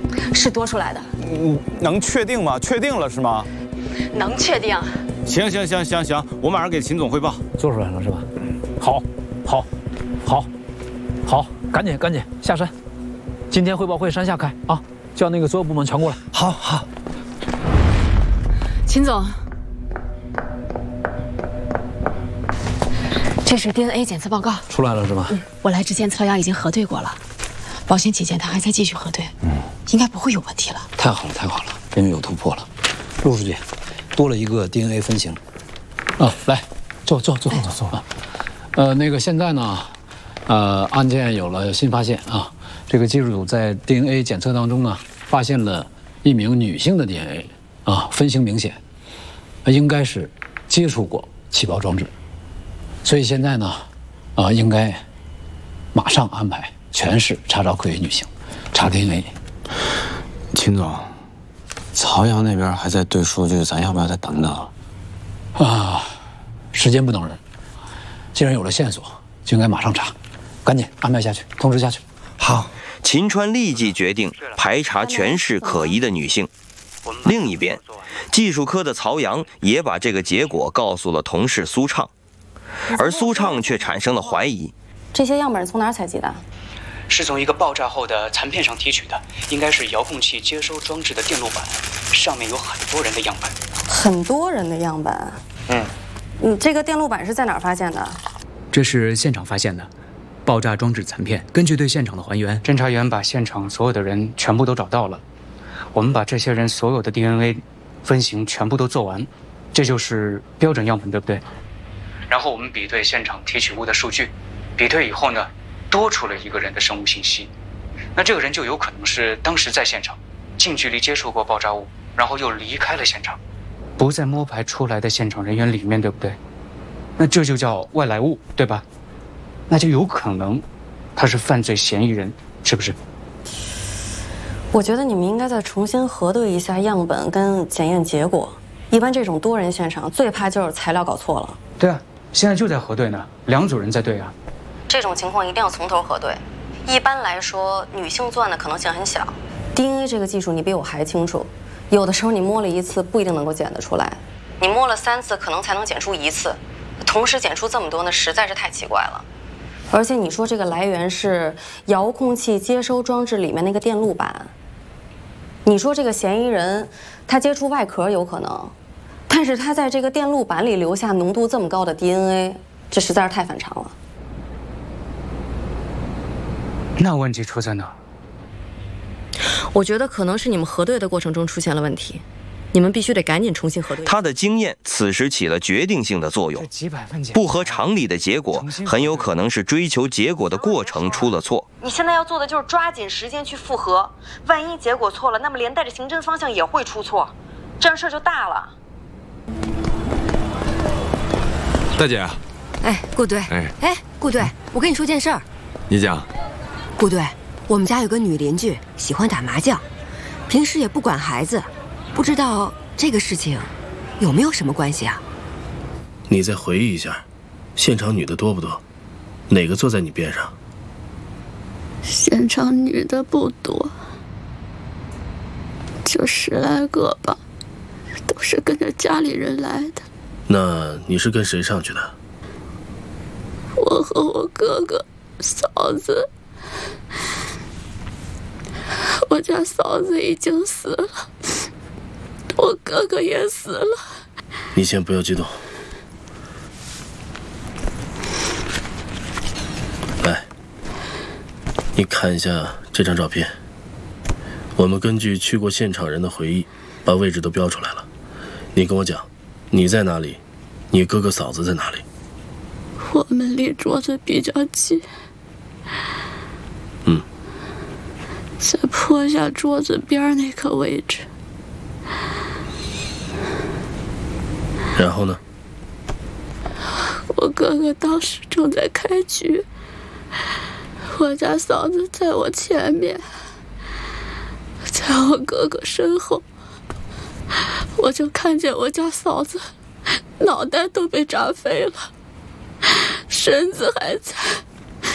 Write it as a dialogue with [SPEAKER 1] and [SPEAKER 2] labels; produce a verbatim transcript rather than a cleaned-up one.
[SPEAKER 1] 是多出来的。
[SPEAKER 2] 嗯，能确定吗？确定了是吗？
[SPEAKER 1] 能确定。
[SPEAKER 2] 行行行行行，我马上给秦总汇报。
[SPEAKER 3] 做出来了是吧？好，好，好，好，赶紧赶紧下山。今天汇报会山下开啊，叫那个所有部门全过来。
[SPEAKER 2] 好好。
[SPEAKER 1] 秦总，这是 D N A 检测报告，
[SPEAKER 3] 出来了是吧？
[SPEAKER 1] 嗯，我来之前曹阳已经核对过了，保险起见，他还在继续核对，嗯，应该不会有问题了。
[SPEAKER 3] 太好了，太好了，终于有突破了。陆书记，多了一个 D N A 分型。啊，来，坐坐坐坐坐啊。呃，那个现在呢，呃，案件有了新发现啊。这个技术组在 D N A 检测当中呢，发现了一名女性的 D N A， 啊，分型明显，应该是接触过起爆装置，所以现在呢，啊，应该马上安排全市查找可疑女性，查 D N A。
[SPEAKER 4] 秦总，曹阳那边还在对数据，咱要不要再等等？
[SPEAKER 3] 啊，时间不等人，既然有了线索，就应该马上查，赶紧安排下去，通知下去。
[SPEAKER 4] 好。
[SPEAKER 5] 秦川立即决定排查全市可疑的女性。另一边，技术科的曹阳也把这个结果告诉了同事苏畅，而苏畅却产生了怀疑：
[SPEAKER 6] 这些样本从哪儿采集的？
[SPEAKER 7] 是从一个爆炸后的残片上提取的，应该是遥控器接收装置的电路板，上面有很多人的样本。
[SPEAKER 6] 很多人的样本？嗯，嗯，这个电路板是在哪儿发现的？
[SPEAKER 7] 这是现场发现的。爆炸装置残片，根据对现场的还原，侦查员把现场所有的人全部都找到了。我们把这些人所有的 D N A 分型全部都做完，这就是标准样本，对不对？然后我们比对现场提取物的数据，比对以后呢，多出了一个人的生物信息。那这个人就有可能是当时在现场，近距离接触过爆炸物，然后又离开了现场，不在摸排出来的现场人员里面，对不对？那这就叫外来物，对吧？那就有可能他是犯罪嫌疑人，是不是？
[SPEAKER 6] 我觉得你们应该再重新核对一下样本跟检验结果。一般这种多人现场最怕就是材料搞错了。
[SPEAKER 7] 对啊，现在就在核对呢，两组人在对啊。
[SPEAKER 6] 这种情况一定要从头核对。一般来说，女性作案的可能性很小。D N A 这个技术你比我还清楚，有的时候你摸了一次不一定能够检得出来，你摸了三次可能才能检出一次，同时检出这么多呢，实在是太奇怪了。而且你说这个来源是遥控器接收装置里面那个电路板，你说这个嫌疑人他接触外壳有可能，但是他在这个电路板里留下浓度这么高的 D N A， 这实在是太反常了。
[SPEAKER 7] 那问题出在哪？
[SPEAKER 6] 我觉得可能是你们核对的过程中出现了问题，你们必须得赶紧重新核对。
[SPEAKER 5] 他的经验此时起了决定性的作用，不合常理的结果很有可能是追求结果的过程出了错。
[SPEAKER 6] 你现在要做的就是抓紧时间去复核，万一结果错了，那么连带着刑侦方向也会出错，这样事儿就大了。
[SPEAKER 8] 大姐，
[SPEAKER 9] 哎，顾队，
[SPEAKER 8] 哎
[SPEAKER 9] 哎，顾队，我跟你说件事儿。
[SPEAKER 8] 你讲。
[SPEAKER 9] 顾队，我们家有个女邻居喜欢打麻将，平时也不管孩子，不知道这个事情有没有什么关系啊？
[SPEAKER 10] 你再回忆一下，现场女的多不多？哪个坐在你边上？
[SPEAKER 11] 现场女的不多，就十来个吧，都是跟着家里人来的。
[SPEAKER 10] 那你是跟谁上去的？
[SPEAKER 11] 我和我哥哥、嫂子。我家嫂子已经死了，我哥哥也死了。
[SPEAKER 10] 你先不要激动，来，你看一下这张照片。我们根据去过现场人的回忆，把位置都标出来了。你跟我讲，你在哪里？你哥哥嫂子在哪里？
[SPEAKER 11] 我们离桌子比较近。
[SPEAKER 10] 嗯，
[SPEAKER 11] 在坡下桌子边那个位置。
[SPEAKER 10] 然后呢？
[SPEAKER 11] 我哥哥当时正在开局，我家嫂子在我前面，在我哥哥身后，我就看见我家嫂子脑袋都被炸飞了，身子还在。